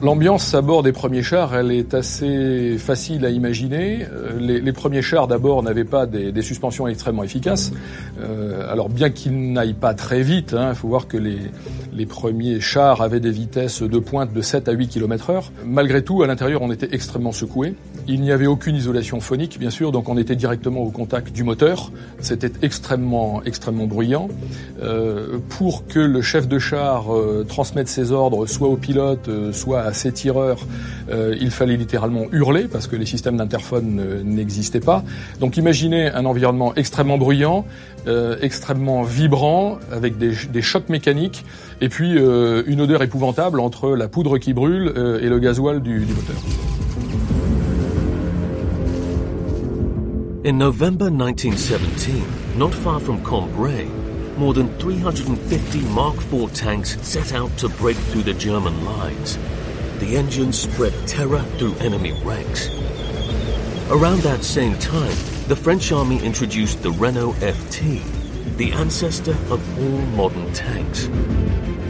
L'ambiance à bord des premiers chars, elle est assez facile à imaginer. Les premiers chars, d'abord, n'avaient pas des suspensions extrêmement efficaces. Alors bien qu'ils n'aillent pas très vite, il faut voir que les premiers chars avaient des vitesses de pointe de 7 à 8 km/h. Malgré tout, à l'intérieur, on était extrêmement secoué. Il n'y avait aucune isolation phonique, bien sûr, donc on était directement au contact du moteur. C'était extrêmement bruyant. Pour que le chef de char transmette ses ordres soit au pilote, soit à ses tireurs, il fallait littéralement hurler parce que les systèmes d'interphone n'existaient pas. Donc imaginez un environnement extrêmement bruyant, extrêmement vibrant, avec des chocs mécaniques, et puis une odeur épouvantable entre la poudre qui brûle et le gasoil du moteur. In November 1917, not far from Cambrai, more than 350 Mark IV tanks set out to break through the German lines. The engines spread terror through enemy ranks. Around that same time, the French army introduced the Renault FT, the ancestor of all modern tanks.